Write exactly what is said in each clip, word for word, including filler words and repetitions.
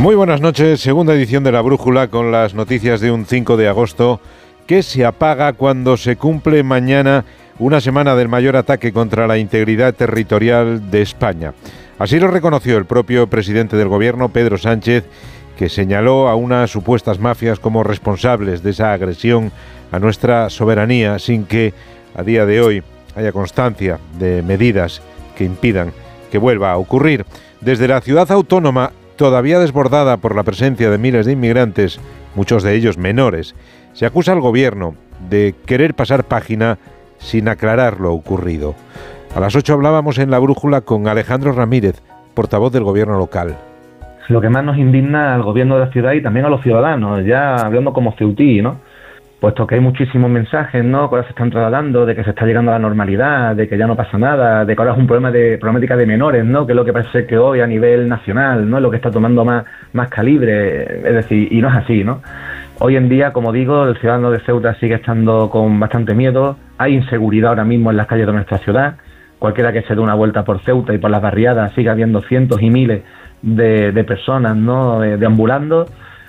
Muy buenas noches, segunda edición de La Brújula con las noticias de un cinco de agosto que se apaga cuando se cumple mañana una semana del mayor ataque contra la integridad territorial de España. Así lo reconoció el propio presidente del gobierno, Pedro Sánchez, que señaló a unas supuestas mafias como responsables de esa agresión a nuestra soberanía, sin que a día de hoy haya constancia de medidas que impidan que vuelva a ocurrir. Desde la ciudad autónoma, todavía desbordada por la presencia de miles de inmigrantes, muchos de ellos menores, se acusa al gobierno de querer pasar página sin aclarar lo ocurrido. A las ocho hablábamos en La Brújula con Alejandro Ramírez, portavoz del gobierno local. Lo que más nos indigna al gobierno de la ciudad y también a los ciudadanos, ya hablando como ceutí, ¿no? Puesto que hay muchísimos mensajes, ¿no?, que ahora se están trasladando de que se está llegando a la normalidad, de que ya no pasa nada, de que ahora es un problema de problemática de menores, ¿no?, que es lo que parece que hoy a nivel nacional, ¿no?, es lo que está tomando más, más calibre, es decir, y no es así, ¿no? Hoy en día, como digo, el ciudadano de Ceuta sigue estando con bastante miedo, hay inseguridad ahora mismo en las calles de nuestra ciudad, cualquiera que se dé una vuelta por Ceuta y por las barriadas sigue habiendo cientos y miles de, de personas, ¿no?, deambulando,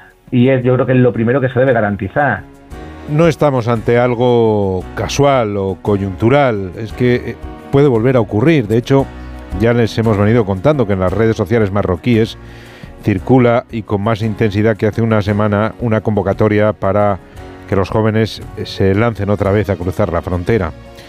y es, yo creo que es lo primero que se debe garantizar. No estamos ante algo casual o coyuntural, es que puede volver a ocurrir. De hecho, ya les hemos venido contando que en las redes sociales marroquíes circula, y con más intensidad que hace una semana, una convocatoria para que los jóvenes se lancen otra vez a cruzar la frontera.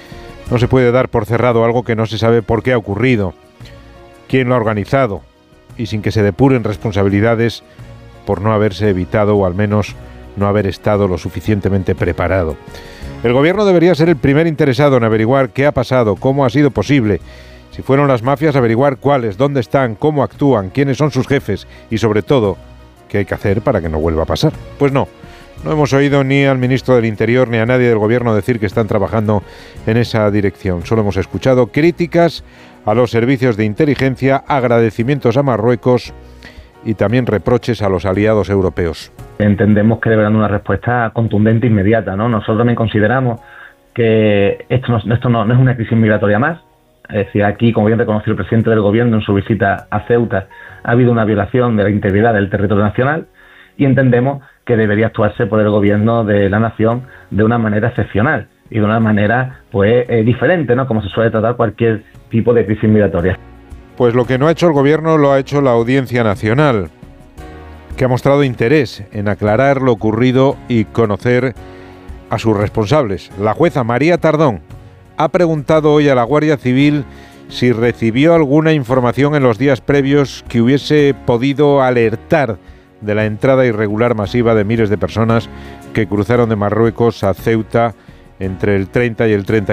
No se puede dar por cerrado algo que no se sabe por qué ha ocurrido, quién lo ha organizado, y sin que se depuren responsabilidades por no haberse evitado o al menos no haber estado lo suficientemente preparado. El gobierno debería ser el primer interesado en averiguar qué ha pasado, cómo ha sido posible. Si fueron las mafias, averiguar cuáles, dónde están, cómo actúan, quiénes son sus jefes y, sobre todo, qué hay que hacer para que no vuelva a pasar. Pues no, no hemos oído ni al ministro del Interior ni a nadie del gobierno decir que están trabajando en esa dirección. Solo hemos escuchado críticas a los servicios de inteligencia, agradecimientos a Marruecos y también reproches a los aliados europeos. Entendemos que deberán una respuesta contundente e inmediata, ¿no? Nosotros también consideramos que esto no, esto no, no es una crisis migratoria más. Es decir, aquí, como bien reconoció el presidente del gobierno en su visita a Ceuta, ha habido una violación de la integridad del territorio nacional y entendemos que debería actuarse por el gobierno de la nación de una manera excepcional y de una manera pues eh, diferente, ¿no?, como se suele tratar cualquier tipo de crisis migratoria. Pues lo que no ha hecho el gobierno lo ha hecho la Audiencia Nacional, que ha mostrado interés en aclarar lo ocurrido y conocer a sus responsables. La jueza María Tardón ha preguntado hoy a la Guardia Civil si recibió alguna información en los días previos que hubiese podido alertar de la entrada irregular masiva de miles de personas que cruzaron de Marruecos a Ceuta entre el treinta y el treinta